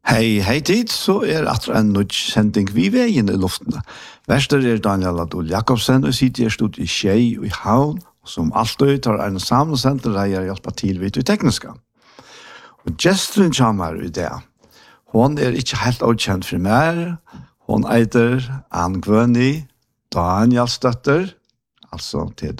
Hei tid, så at en nødt sending vi veien i luftene. Verster Daniel Adol Jakobsen, og sitter stod i Skjei og i Havn, som alltid tar en samlesenter der jeg hjelper til vidt i tekniska. Og gesturen kommer i det. Hon ikke helt avkjent for meg. Hon eiter Ann Gvøni, Daniels døtter, altså til